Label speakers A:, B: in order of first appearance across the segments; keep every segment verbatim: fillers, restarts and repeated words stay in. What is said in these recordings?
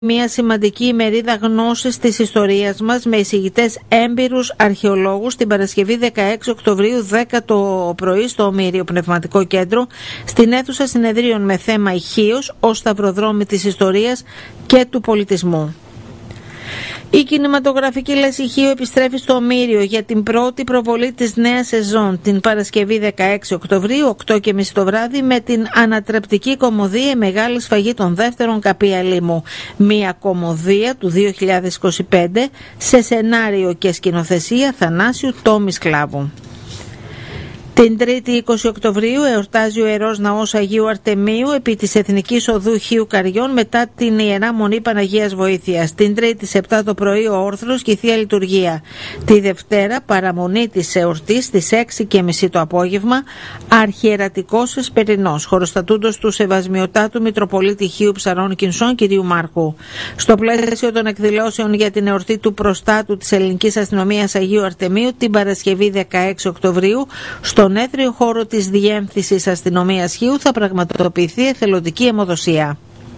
A: μια σημαντική ημερίδα γνώσης της ιστορίας μας με εισηγητές έμπειρους αρχαιολόγους την Παρασκευή δεκαέξι Οκτωβρίου δέκα το πρωί στο Ομήριο Πνευματικό Κέντρο στην αίθουσα συνεδρίων με θέμα Ηχείος ως σταυροδρόμι της ιστορίας και του πολιτισμού. Η κινηματογραφική λέσχη Ηχείου επιστρέφει στο Ομήριο για την πρώτη προβολή της νέας σεζόν την Παρασκευή δεκαέξι Οκτωβρίου, οκτώ και μισή το βράδυ, με την ανατρεπτική κωμωδία «Η Μεγάλη Σφαγή των Δεύτερων Καπία Λίμου». Μια κωμωδία του δύο χιλιάδες είκοσι πέντε σε σενάριο και σκηνοθεσία Θανάσιου Τόμι Σκλάβου. Την Τρίτη είκοσι Οκτωβρίου εορτάζει ο Ιερός Ναός Αγίου Αρτεμίου επί της Εθνικής Οδού Χίου Καριών μετά την Ιερά Μονή Παναγίας Βοήθειας. Την Τρίτη σε επτά το πρωί ο όρθρος και η Θεία Λειτουργία. Τη Δευτέρα παραμονή της εορτής στις έξι και μισή το απόγευμα, Αρχιερατικός Εσπερινός, χωροστατούντος του Σεβασμιωτάτου Μητροπολίτη Χίου Ψαρών Κινσών κυρίου Μάρκου. Στο πλαίσιο των εκδηλώσεων για την εορτή του προστάτου της Ελληνικής Αστυνομίας Αγίου Αρτεμίου την Παρασκευή δεκαέξι Οκτωβρίου, στον έθριο χώρο της Διεύθυνσης Αστυνομίας Χίου θα πραγματοποιηθεί εθελοντική αιμοδοσία.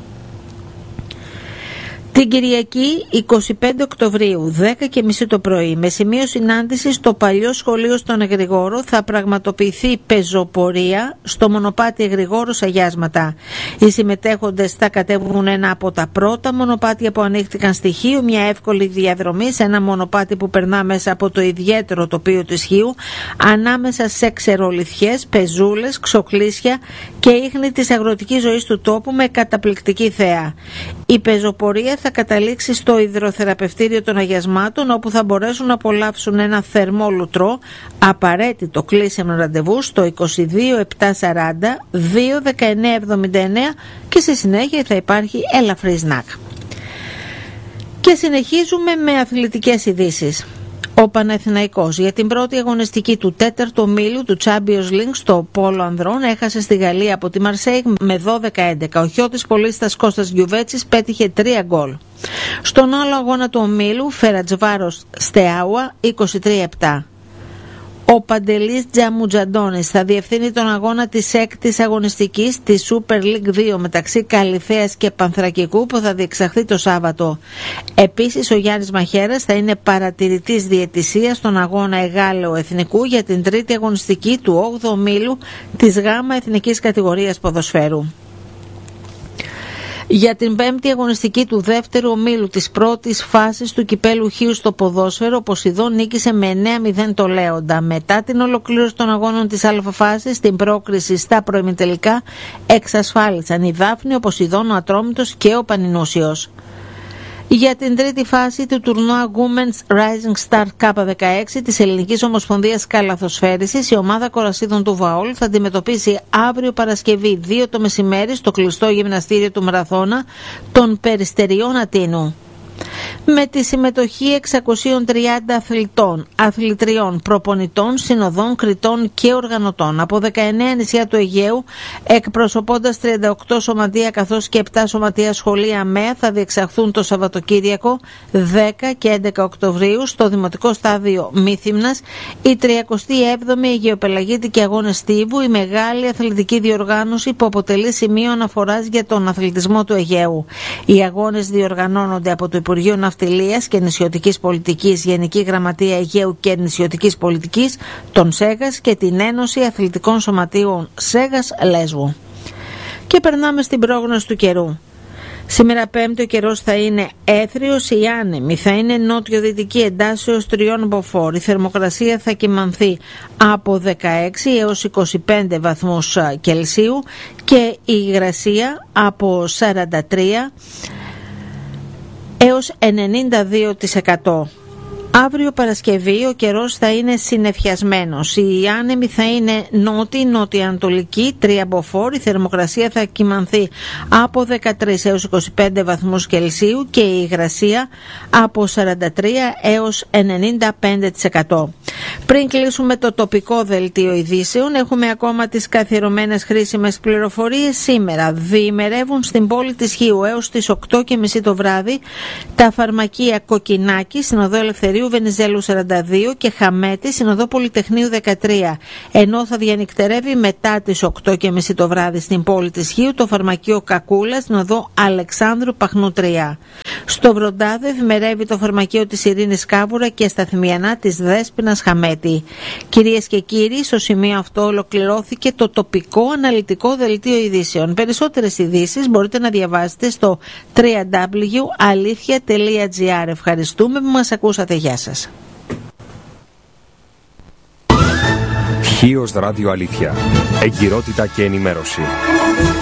A: Την Κυριακή είκοσι πέντε Οκτωβρίου, δέκα και μισή το πρωί, με σημείο συνάντηση στο παλιό σχολείο στον Εγρηγόρο, θα πραγματοποιηθεί πεζοπορία στο μονοπάτι Εγρηγόρος Αγιάσματα. Οι συμμετέχοντες θα κατέβουν ένα από τα πρώτα μονοπάτια που ανοίχτηκαν στη Χίου, μια εύκολη διαδρομή σε ένα μονοπάτι που περνά μέσα από το ιδιαίτερο τοπίο της Χίου, ανάμεσα σε ξερολιθιές, πεζούλες, ξοκλήσια και ίχνη της αγροτικής ζωής του τόπου με καταπληκτική θέα. Η πεζοπορία θα καταλήξει στο υδροθεραπευτήριο των Αγιασμάτων, όπου θα μπορέσουν να απολαύσουν ένα θερμό λουτρό. Απαραίτητο κλείσιμο ραντεβού στο είκοσι δύο επτακόσια σαράντα δύο δεκαεννέα εβδομήντα εννέα και στη συνέχεια θα υπάρχει ελαφρύ σνακ. Και συνεχίζουμε με αθλητικές ειδήσεις. Ο Παναθηναϊκός για την πρώτη αγωνιστική του τέταρτου ομίλου του Champions League στο Πόλο Ανδρών έχασε στη Γαλλία από τη Μαρσέιγ με δώδεκα έντεκα. Ο χιώτης πολίστας Κώστας Γιουβέτσης πέτυχε τρία γκολ. Στον άλλο αγώνα του ομίλου, Φερατσβάρος Στεάουα είκοσι τρία επτά. Ο Παντελής Τζαμουτζαντώνης θα διευθύνει τον αγώνα της έκτης αγωνιστικής της Super League δύο μεταξύ Καλυθέας και Πανθρακικού που θα διεξαχθεί το Σάββατο. Επίσης ο Γιάννης Μαχαίρας θα είναι παρατηρητής διαιτησίας στον αγώνα Εγάλεο Εθνικού για την τρίτη αγωνιστική του όγδοου ομίλου της ΓΑΜΑ Εθνικής Κατηγορίας Ποδοσφαίρου. Για την πέμπτη αγωνιστική του δεύτερου ομίλου της πρώτης φάσης του Κυπέλου Χίου στο ποδόσφαιρο, ο Ποσειδών νίκησε με εννέα μηδέν το Λέοντα. Μετά την ολοκλήρωση των αγώνων της Α φάσης, την πρόκριση στα προημιτελικά εξασφάλισαν η Δάφνη, ο Ποσειδών, ο Ατρόμητος και ο Πανινούσιος. Για την τρίτη φάση του τουρνουά Women's Rising Star Cup δεκαέξι της Ελληνικής Ομοσπονδίας Καλαθοσφαίρισης, η ομάδα Κορασίδων του Βαόλ θα αντιμετωπίσει αύριο Παρασκευή δύο το μεσημέρι στο κλειστό γυμναστήριο του Μαραθώνα των Περιστεριών Αττίνου. Με τη συμμετοχή εξακόσιων τριάντα αθλητών, αθλητριών, προπονητών, συνοδών, κριτών και οργανωτών από δεκαεννέα νησιά του Αιγαίου, εκπροσωπώντας τριάντα οκτώ σωματεία καθώς και επτά σωματεία σχολεία ΑΜΕΑ, θα διεξαχθούν το Σαββατοκύριακο δέκα και έντεκα Οκτωβρίου στο Δημοτικό Στάδιο Μύθυμνας η τριακοστή έβδομη Αιγαιοπελαγίτικη Αγώνες Στίβου, η μεγάλη αθλητική διοργάνωση που αποτελεί σημείο αναφοράς για τον αθλητισμό του Αιγαίου. Οι αγώνες διοργανώνονται από το Υπουργείο Ναυτιλίας και Νησιωτικής Πολιτικής, Γενική Γραμματεία Αιγαίου και Νησιωτικής Πολιτικής, τον ΣΕΓΑΣ και την Ένωση Αθλητικών Σωματείων ΣΕΓΑΣ Λέσβου. Και περνάμε στην πρόγνωση του καιρού. Σήμερα Πέμπτη ο καιρός θα είναι έθριος ή άνεμη, θα είναι νότιο-δυτική εντάσσεως τριών μποφόρ. Η θερμοκρασία θα κυμανθεί από δεκαέξι έως είκοσι πέντε βαθμούς Κελσίου και η υγρασία από σαράντα τρία έως ενενήντα δύο τοις εκατό. Αύριο Παρασκευή ο καιρός θα είναι συννεφιασμένος. Η άνεμη θα είναι νότι-νοτιοανατολική, τρία μποφόρ. Η θερμοκρασία θα κυμανθεί από δεκατρείς έως είκοσι πέντε βαθμούς Κελσίου και η υγρασία από σαράντα τρία έως ενενήντα πέντε τοις εκατό. Πριν κλείσουμε το τοπικό δελτίο ειδήσεων, έχουμε ακόμα τις καθιερωμένες χρήσιμες πληροφορίες. Σήμερα διημερεύουν στην πόλη της Χίου έως τις οκτώ και μισή το βράδυ τα φαρμακεία Κοκκινάκη, Συνοδό Ελευθερίου Βενιζέλου σαράντα δύο και Χαμέτη, Συνοδό Πολυτεχνείου δεκατρία. Ενώ θα διανυκτερεύει μετά τις οκτώ και μισή το βράδυ στην πόλη της Χίου το φαρμακείο Κακούλα, Συνοδό Αλεξάνδρου Παχνού τρία. Στο Βροντάδο ευημερεύει το φαρμακείο της Ειρήνης Κάβουρα και σταθμιανά της Δέσποινας Χαμέτη. Κυρίες και κύριοι, στο σημείο αυτό ολοκληρώθηκε το τοπικό αναλυτικό δελτίο ειδήσεων. Περισσότερες ειδήσεις μπορείτε να διαβάσετε στο double-u double-u double-u τελεία αλήθεια τελεία τζι άρ. Ευχαριστούμε που μας ακούσατε. Γεια σας.
B: Χίος Ράδιο Αλήθεια. Εγκυρότητα και ενημέρωση.